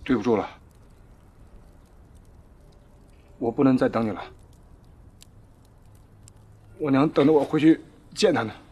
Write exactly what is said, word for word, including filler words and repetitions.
对不住了，我不能再等你了。我娘等着我回去见她呢。